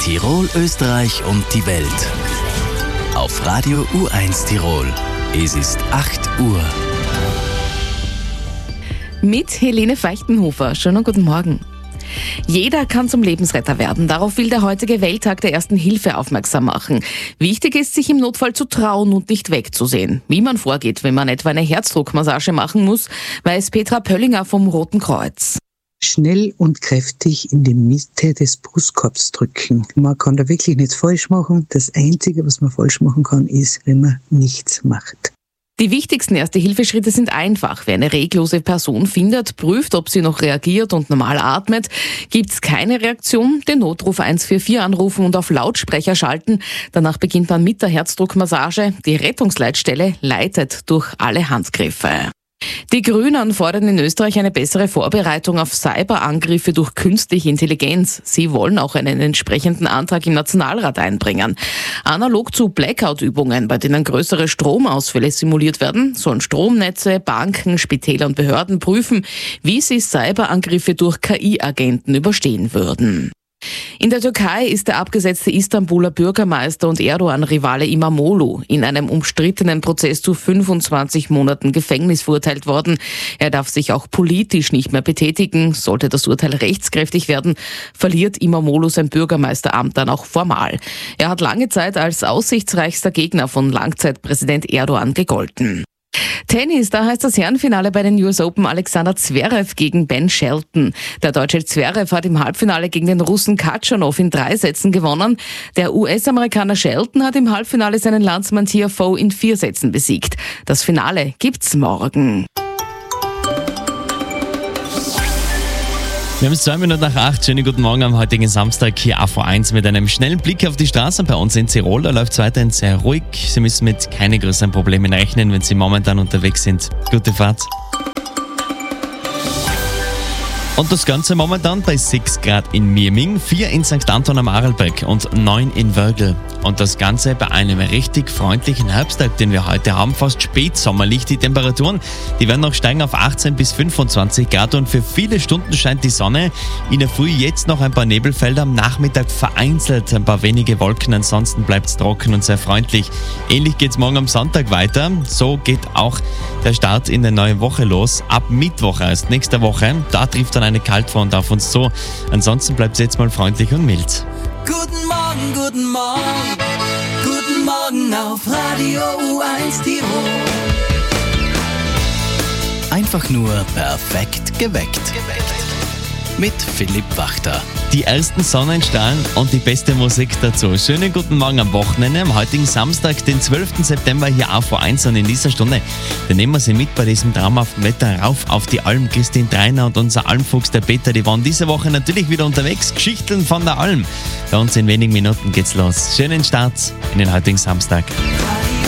Tirol, Österreich und die Welt. Auf Radio U1 Tirol. Es ist 8 Uhr. Mit Helene Feichtenhofer. Schönen guten Morgen. Jeder kann zum Lebensretter werden. Darauf will der heutige Welttag der Ersten Hilfe aufmerksam machen. Wichtig ist, sich im Notfall zu trauen und nicht wegzusehen. Wie man vorgeht, wenn man etwa eine Herzdruckmassage machen muss, weiß Petra Pöllinger vom Roten Kreuz. Schnell und kräftig in die Mitte des Brustkorbs drücken. Man kann da wirklich nichts falsch machen. Das Einzige, was man falsch machen kann, ist, wenn man nichts macht. Die wichtigsten Erste-Hilfe-Schritte sind einfach. Wer eine reglose Person findet, prüft, ob sie noch reagiert und normal atmet. Gibt's keine Reaktion, den Notruf 144 anrufen und auf Lautsprecher schalten. Danach beginnt man mit der Herzdruckmassage. Die Rettungsleitstelle leitet durch alle Handgriffe. Die Grünen fordern in Österreich eine bessere Vorbereitung auf Cyberangriffe durch künstliche Intelligenz. Sie wollen auch einen entsprechenden Antrag im Nationalrat einbringen. Analog zu Blackout-Übungen, bei denen größere Stromausfälle simuliert werden, sollen Stromnetze, Banken, Spitäler und Behörden prüfen, wie sie Cyberangriffe durch KI-Agenten überstehen würden. In der Türkei ist der abgesetzte Istanbuler Bürgermeister und Erdogan-Rivale İmamoğlu in einem umstrittenen Prozess zu 25 Monaten Gefängnis verurteilt worden. Er darf sich auch politisch nicht mehr betätigen. Sollte das Urteil rechtskräftig werden, verliert İmamoğlu sein Bürgermeisteramt dann auch formal. Er hat lange Zeit als aussichtsreichster Gegner von Langzeitpräsident Erdogan gegolten. Tennis, da heißt das Herrenfinale bei den US Open Alexander Zverev gegen Ben Shelton. Der deutsche Zverev hat im Halbfinale gegen den Russen Khachanov in 3 Sätzen gewonnen. Der US-Amerikaner Shelton hat im Halbfinale seinen Landsmann Tiafoe in 4 Sätzen besiegt. Das Finale gibt's morgen. Wir haben es 2 Minuten nach 8. Schönen guten Morgen am heutigen Samstag hier AV1 mit einem schnellen Blick auf die Straßen bei uns in Tirol. Da läuft es weiterhin sehr ruhig. Sie müssen mit keine größeren Problemen rechnen, wenn Sie momentan unterwegs sind. Gute Fahrt. Und das Ganze momentan bei 6 Grad in Mirming, 4 in St. Anton am Arlberg und 9 in Wörgl. Und das Ganze bei einem richtig freundlichen Herbsttag, den wir heute haben, fast spätsommerlich. Die Temperaturen, die werden noch steigen auf 18 bis 25 Grad und für viele Stunden scheint die Sonne. In der Früh jetzt noch ein paar Nebelfelder, am Nachmittag vereinzelt ein paar wenige Wolken, ansonsten bleibt es trocken und sehr freundlich. Ähnlich geht es morgen am Sonntag weiter. So geht auch der Start in der neuen Woche los. Ab Mittwoch erst, nächste Woche, da trifft dann eine Kaltfront auf uns zu. Ansonsten bleibt es jetzt mal freundlich und mild. Guten Morgen, guten Morgen, guten Morgen auf Radio U1 Tirol. Einfach nur perfekt geweckt. Mit Philipp Wachter. Die ersten Sonnenstrahlen und die beste Musik dazu. Schönen guten Morgen am Wochenende, am heutigen Samstag, den 12. September hier AV1 und in dieser Stunde, da nehmen wir Sie mit bei diesem traumhaften Wetter rauf auf die Alm. Christine Dreiner und unser Almfuchs, der Peter, die waren diese Woche natürlich wieder unterwegs. Geschichten von der Alm. Bei uns in wenigen Minuten geht's los. Schönen Start in den heutigen Samstag.